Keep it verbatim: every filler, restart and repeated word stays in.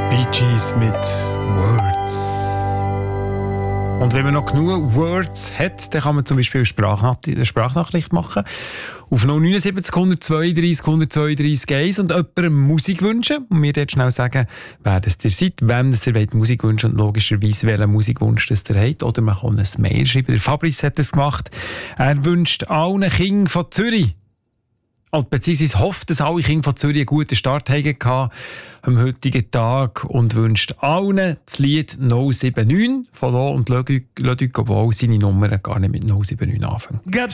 Bee Gees mit Words. Und wenn man noch genug Words hat, dann kann man zum Beispiel eine Sprachnachricht, eine Sprachnachricht machen auf null neun sieben null eins zwei drei eins zwei drei eins und jemandem Musik wünschen. Und mir dort schnell sagen, wer das ihr seid, wem das ihr wollt Musik wünschen und logischerweise welchen Musikwunsch das ihr habt. Oder man kann ein Mail schreiben. Der Fabrice hat das gemacht. Er wünscht allen Kindern von Zürich, beziehungsweise hofft, dass alle Kinder von Zürich einen guten Start hatten am heutigen Tag und wünscht allen das Lied null sieben neun von Lo und Leduc, obwohl seine Nummer gar nicht mit null sieben neun anfängt.